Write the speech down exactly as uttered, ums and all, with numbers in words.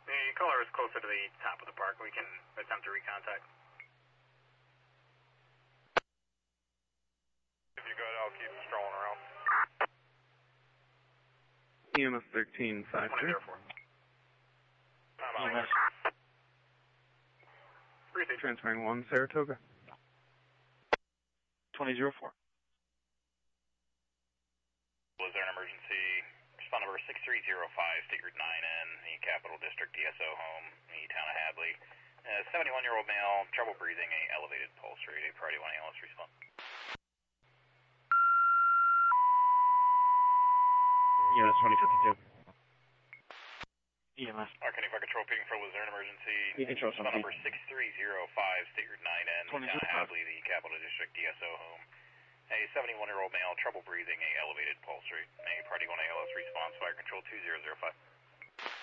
The caller is closer to the top of the park. We can attempt to recontact. If you're good, I'll keep strolling around. E M S thirteen five three. E M S. Transferring one, Saratoga. twenty oh four. Was there an emergency? Respond number six three zero five, state route nine N, the Capital District D S O home, the town of Hadley. Uh, seventy-one-year-old male, trouble breathing, a elevated pulse rate, a priority one A L S response. E M S twenty fifty-two. E M S. Arcany Fire Control, picking for was there an emergency? You control Respond something. number six three zero five, state route nine N, the town of Hadley, the Capital District D S O home. A seventy-one-year-old male, trouble breathing, a elevated pulse rate, a priority one A L S response, fire control two zero zero five.